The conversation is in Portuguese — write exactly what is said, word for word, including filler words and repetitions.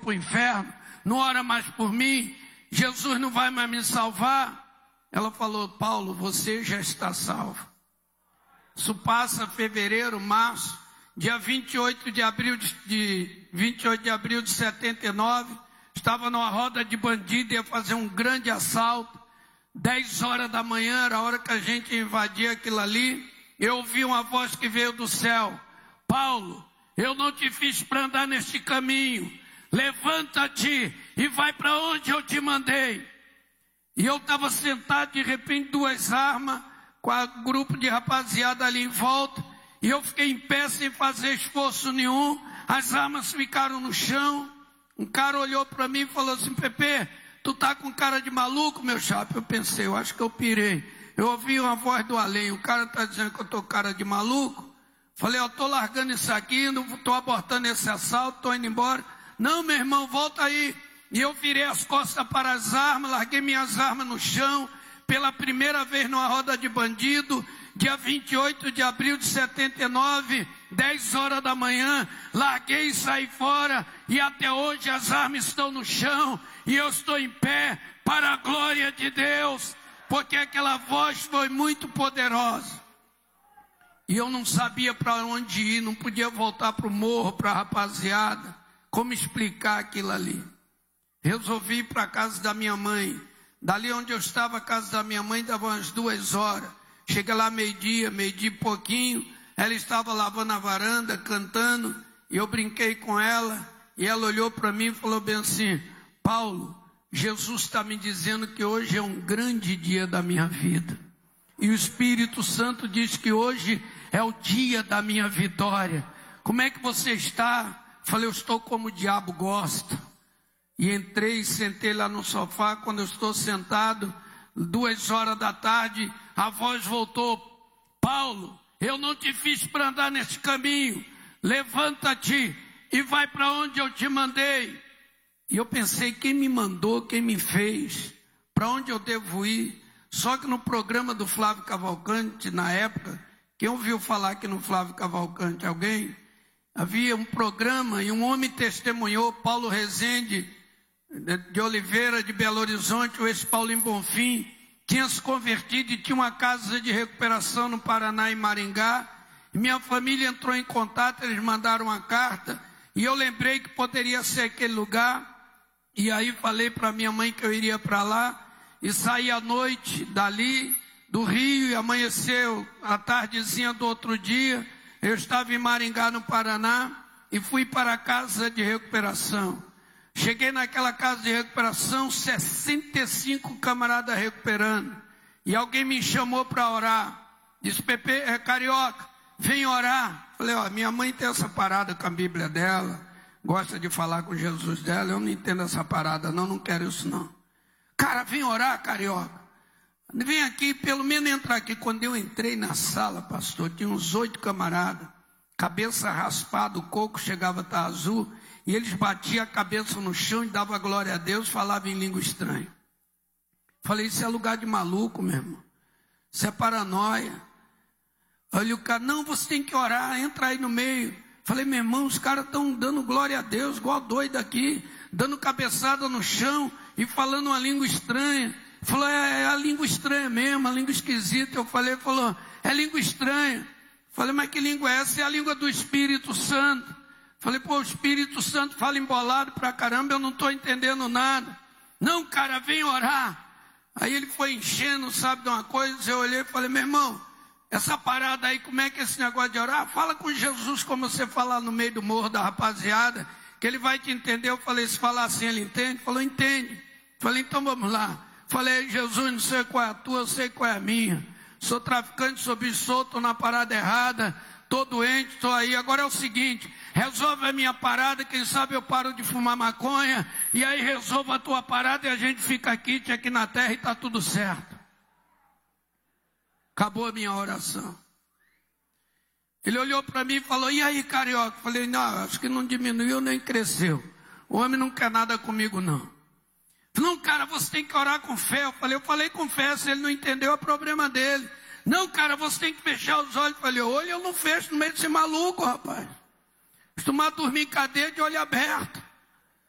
para o inferno, não ora mais por mim, Jesus não vai mais me salvar. Ela falou: Paulo, você já está salvo. Isso passa fevereiro, março, dia vinte e oito de abril de, de, vinte e oito de abril de setenta e nove, estava numa roda de bandido, ia fazer um grande assalto, dez horas da manhã, era a hora que a gente invadia aquilo ali. Eu ouvi uma voz que veio do céu: Paulo, eu não te fiz para andar neste caminho, levanta-te e vai para onde eu te mandei. E eu estava sentado, de repente duas armas, com um grupo de rapaziada ali em volta, e eu fiquei em pé sem fazer esforço nenhum, as armas ficaram no chão. Um cara olhou para mim e falou assim: Pepe, tu tá com cara de maluco, meu chapa? Eu pensei, eu acho que eu pirei. Eu ouvi uma voz do além, o cara tá dizendo que eu tô com cara de maluco. Falei: eu tô largando isso aqui, não tô abortando esse assalto, tô indo embora. Não, meu irmão, volta aí. E eu virei as costas para as armas, larguei minhas armas no chão, pela primeira vez numa roda de bandido, dia vinte e oito de abril de setenta e nove, dez horas da manhã, larguei e saí fora, e até hoje as armas estão no chão, e eu estou em pé, para a glória de Deus, porque aquela voz foi muito poderosa. E eu não sabia para onde ir, não podia voltar para o morro, para a rapaziada, como explicar aquilo ali. Resolvi ir para a casa da minha mãe. Dali onde eu estava, a casa da minha mãe, dava umas duas horas. Cheguei lá meio-dia, meio-dia e pouquinho. Ela estava lavando a varanda, cantando. E eu brinquei com ela. E ela olhou para mim e falou bem assim: Paulo, Jesus está me dizendo que hoje é um grande dia da minha vida. E o Espírito Santo diz que hoje é o dia da minha vitória. Como é que você está? Falei: eu estou como o diabo gosta. E entrei e sentei lá no sofá. Quando eu estou sentado, duas horas da tarde, a voz voltou: Paulo, eu não te fiz para andar nesse caminho, levanta-te e vai para onde eu te mandei. E eu pensei: quem me mandou, quem me fez, para onde eu devo ir? Só que no programa do Flávio Cavalcante, na época, quem ouviu falar aqui no Flávio Cavalcante? Alguém? Havia um programa e um homem testemunhou, Paulo Rezende de Oliveira, de Belo Horizonte, o ex-Paulinho Bonfim, tinha se convertido e tinha uma casa de recuperação no Paraná, em Maringá. E minha família entrou em contato, eles mandaram uma carta, e eu lembrei que poderia ser aquele lugar, e aí falei para minha mãe que eu iria para lá, e saí à noite dali, do Rio, e amanheceu a tardezinha do outro dia, eu estava em Maringá, no Paraná, e fui para a casa de recuperação. Cheguei naquela casa de recuperação, sessenta e cinco camaradas recuperando. E alguém me chamou para orar. Disse: Pepe, é carioca, vem orar. Falei: ó, minha mãe tem essa parada com a Bíblia dela, gosta de falar com Jesus dela, eu não entendo essa parada não, não quero isso não. Cara, vem orar, carioca. Vem aqui, pelo menos entrar aqui. Quando eu entrei na sala, pastor, tinha uns oito camaradas, cabeça raspada, o coco chegava a estar azul, e eles batiam a cabeça no chão e davam glória a Deus, falavam em língua estranha. Falei: isso é lugar de maluco, meu irmão, isso é paranoia. Olha o cara: não, você tem que orar, entra aí no meio. Falei: meu irmão, os caras estão dando glória a Deus, igual doido aqui, dando cabeçada no chão e falando uma língua estranha. Falou: é, é a língua estranha mesmo, a língua esquisita. Eu falei: falou, é língua estranha. Falei: mas que língua é essa? É a língua do Espírito Santo. Falei: pô, o Espírito Santo fala embolado pra caramba, eu não estou entendendo nada. Não, cara, vem orar. Aí ele foi enchendo, sabe de uma coisa, eu olhei e falei: meu irmão, essa parada aí, como é que é esse negócio de orar? Fala com Jesus como você fala no meio do morro da rapaziada, que ele vai te entender. Eu falei: se falar assim ele entende? Falou: entende. Falei: então vamos lá. Falei: Jesus, não sei qual é a tua, eu sei qual é a minha. Sou traficante, sou bicho, estou na parada errada, estou doente, estou aí. Agora é o seguinte, resolve a minha parada, quem sabe eu paro de fumar maconha, e aí resolva a tua parada e a gente fica aqui, aqui na terra e está tudo certo. Acabou a minha oração. Ele olhou para mim e falou: e aí, carioca? Falei: não, acho que não diminuiu nem cresceu. O homem não quer nada comigo não. Não, cara, você tem que orar com fé. Eu falei, eu falei com fé, se ele não entendeu é problema dele. Não, cara, você tem que fechar os olhos. Eu falei: olho eu não fecho no meio desse maluco, rapaz. Costumar dormir em cadeia de olho aberto.